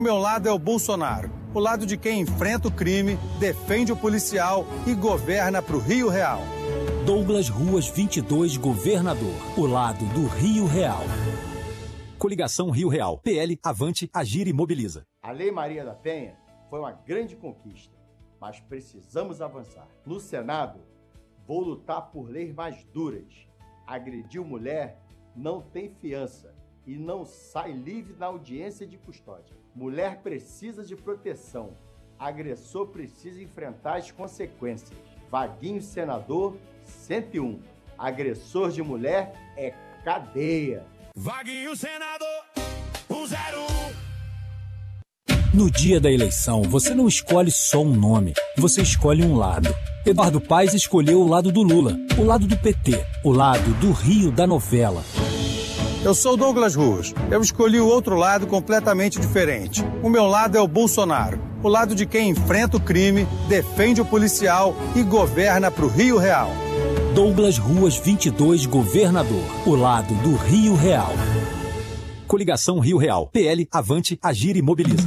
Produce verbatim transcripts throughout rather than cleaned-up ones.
O meu lado é o Bolsonaro, o lado de quem enfrenta o crime, defende o policial e governa para o Rio Real. Douglas Ruas vinte e dois, governador, o lado do Rio Real. Coligação Rio Real, P L, Avante, Agir e Mobiliza. A Lei Maria da Penha foi uma grande conquista, mas precisamos avançar. No Senado, vou lutar por leis mais duras. Agrediu mulher não tem fiança e não sai livre na audiência de custódia. Mulher precisa de proteção. Agressor precisa enfrentar as consequências. Vaguinho senador cento e um. Agressor de mulher é cadeia. Vaguinho senador cento e um. No dia da eleição, você não escolhe só um nome, você escolhe um lado. Eduardo Paes escolheu o lado do Lula, o lado do P T, o lado do Rio da novela. Eu sou Douglas Ruas. Eu escolhi o outro lado completamente diferente. O meu lado é o Bolsonaro, o lado de quem enfrenta o crime, defende o policial e governa para o Rio Real. Douglas Ruas vinte e dois, governador, o lado do Rio Real. Coligação Rio Real, P L, Avante, Agir e Mobiliza.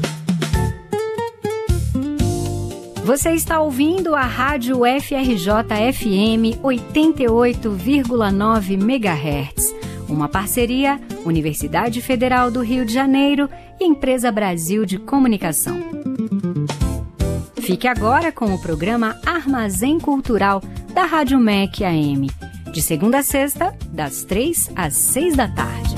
Você está ouvindo a Rádio F R J F M oitenta e oito vírgula nove megahertz. Uma parceria Universidade Federal do Rio de Janeiro e Empresa Brasil de Comunicação. Fique agora com o programa Armazém Cultural da Rádio M E C A M, de segunda a sexta, das três às seis da tarde.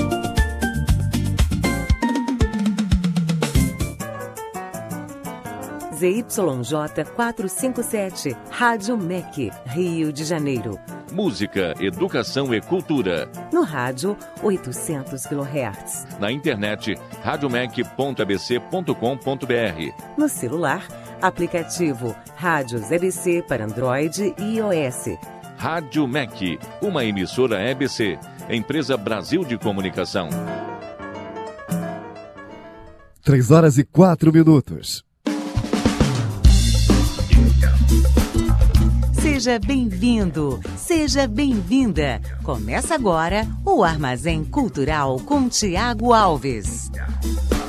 Z Y J quatrocentos e cinquenta e sete, Rádio M E C, Rio de Janeiro. Música, educação e cultura. No rádio, oitocentos quilohertz. Na internet, radiomec ponto a b c ponto com ponto b r. No celular, aplicativo Rádios E B C para Android e iOS. Rádio M E C, uma emissora E B C, Empresa Brasil de Comunicação. Três horas e quatro minutos. Seja bem-vindo, seja bem-vinda. Começa agora o Armazém Cultural com Tiago Alves.